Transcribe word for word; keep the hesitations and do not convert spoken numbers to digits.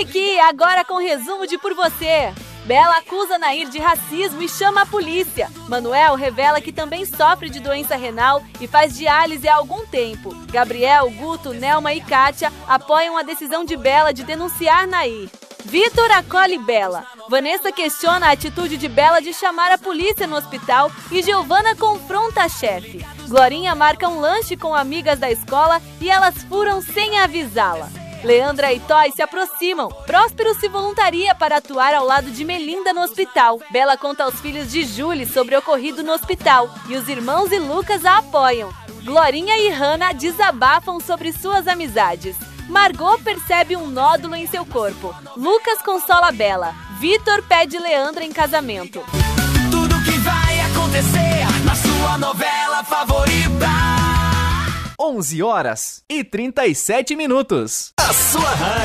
Kiki, agora com resumo de Por Você. Bela acusa Nair de racismo e chama a polícia. Manuel revela que também sofre de doença renal e faz diálise há algum tempo. Gabriel, Guto, Nelma e Kátia apoiam a decisão de Bela de denunciar Nair. Vitor acolhe Bela. Vanessa questiona a atitude de Bela de chamar a polícia no hospital e Giovana confronta a chefe. Glorinha marca um lanche com amigas da escola e elas furam sem avisá-la. Leandra e Toy se aproximam. Próspero se voluntaria para atuar ao lado de Melinda no hospital. Bela conta aos filhos de Julie sobre o ocorrido no hospital e os irmãos e Lucas a apoiam. Glorinha e Hannah desabafam sobre suas amizades. Margot percebe um nódulo em seu corpo. Lucas consola Bela. Vitor pede Leandra em casamento. Tudo que vai acontecer na sua novela favorita. onze horas e trinta e sete minutos. A sua rádio.